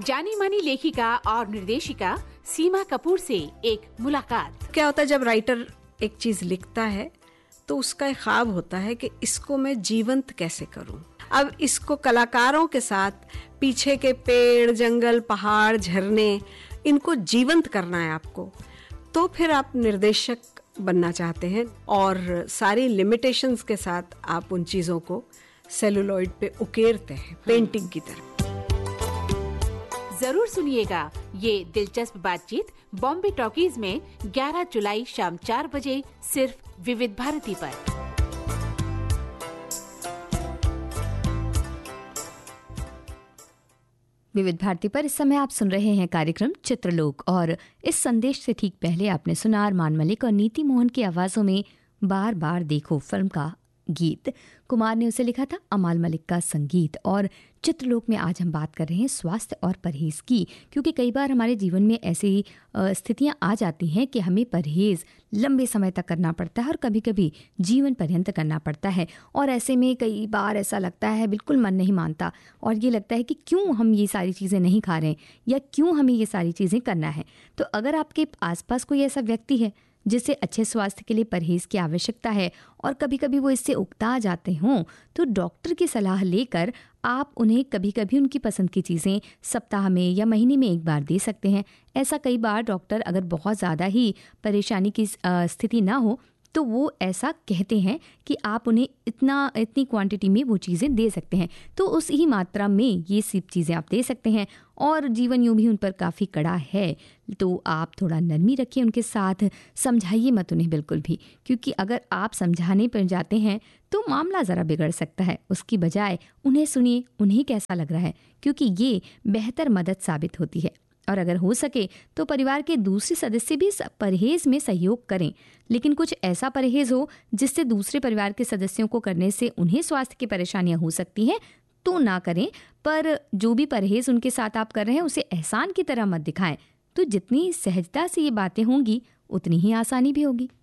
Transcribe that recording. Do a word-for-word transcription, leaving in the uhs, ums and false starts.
जानी मानी लेखिका और निर्देशिका सीमा कपूर से एक मुलाकात। क्या होता है जब राइटर एक चीज लिखता है तो उसका एक ख्वाब होता है कि इसको मैं जीवंत कैसे करूं। अब इसको कलाकारों के साथ पीछे के पेड़, जंगल, पहाड़, झरने, इनको जीवंत करना है आपको। तो फिर आप निर्देशक बनना चाहते हैं और सारी लिमिटेशंस के साथ आप उन चीजों को सेलुलॉइड पे उकेरते हैं पेंटिंग की तरह। जरूर सुनिएगा ये दिलचस्प बातचीत बॉम्बे टॉकीज में ग्यारह जुलाई शाम चार बजे सिर्फ विविध भारती पर। विविध भारती पर इस समय आप सुन रहे हैं कार्यक्रम चित्रलोक और इस संदेश से ठीक पहले आपने सुना अरमान मलिक और नीति मोहन की आवाजों में बार बार देखो फिल्म का गीत। कुमार ने उसे लिखा था, अमाल मलिक का संगीत। और चित्रलोक में आज हम बात कर रहे हैं स्वास्थ्य और परहेज की, क्योंकि कई बार हमारे जीवन में ऐसी स्थितियां आ जाती हैं कि हमें परहेज लंबे समय तक करना पड़ता है और कभी कभी जीवन पर्यंत करना पड़ता है। और ऐसे में कई बार ऐसा लगता है, बिल्कुल मन नहीं मानता और ये लगता है कि क्यों हम ये सारी चीज़ें नहीं खा रहे हैं या क्यों हमें ये सारी चीज़ें करना है। तो अगर आपके आसपास कोई ऐसा व्यक्ति है जिसे अच्छे स्वास्थ्य के लिए परहेज की आवश्यकता है और कभी कभी वो इससे उकता जाते हों, तो डॉक्टर की सलाह लेकर आप उन्हें कभी कभी उनकी पसंद की चीज़ें सप्ताह में या महीने में एक बार दे सकते हैं। ऐसा कई बार डॉक्टर अगर बहुत ज़्यादा ही परेशानी की स्थिति ना हो तो वो ऐसा कहते हैं कि आप उन्हें इतना इतनी क्वांटिटी में वो चीज़ें दे सकते हैं, तो उस ही मात्रा में ये सब चीज़ें आप दे सकते हैं। और जीवन यूँ भी उन पर काफ़ी कड़ा है, तो आप थोड़ा नरमी रखिए उनके साथ, समझाइए मत उन्हें बिल्कुल भी, क्योंकि अगर आप समझाने पर जाते हैं तो मामला ज़रा बिगड़ सकता है। उसकी बजाय उन्हें सुनिए, उन्हें कैसा लग रहा है, क्योंकि ये बेहतर मदद साबित होती है। और अगर हो सके तो परिवार के दूसरे सदस्य भी परहेज में सहयोग करें, लेकिन कुछ ऐसा परहेज हो जिससे दूसरे परिवार के सदस्यों को करने से उन्हें स्वास्थ्य की परेशानियां हो सकती हैं तो ना करें। पर जो भी परहेज उनके साथ आप कर रहे हैं उसे एहसान की तरह मत दिखाएं। तो जितनी सहजता से ये बातें होंगी उतनी ही आसानी भी होगी।